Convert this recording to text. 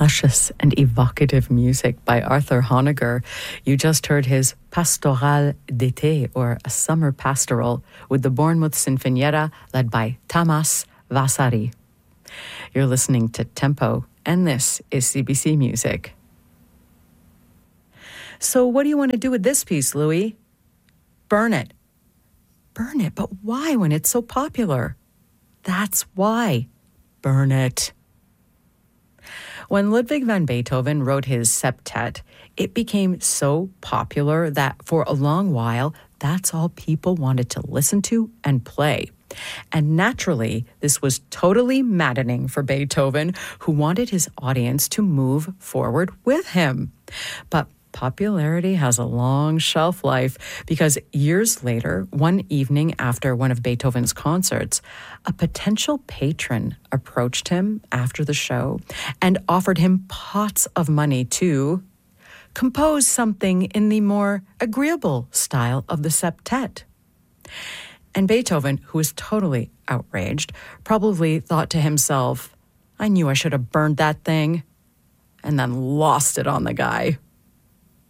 luscious and evocative music by Arthur Honegger. You just heard his Pastoral d'été, or a summer pastoral, with the Bournemouth Sinfonietta led by Tamas Vasari. You're listening to Tempo, and this is CBC Music. So what do you want to do with this piece, Louis? Burn it. Burn it, but why when it's so popular? That's why. Burn it. When Ludwig van Beethoven wrote his septet, it became so popular that for a long while, that's all people wanted to listen to and play. And naturally, this was totally maddening for Beethoven, who wanted his audience to move forward with him. But popularity has a long shelf life, because years later, one evening after one of Beethoven's concerts, a potential patron approached him after the show and offered him pots of money to compose something in the more agreeable style of the septet. And Beethoven, who was totally outraged, probably thought to himself, I knew I should have burned that thing, and then lost it on the guy.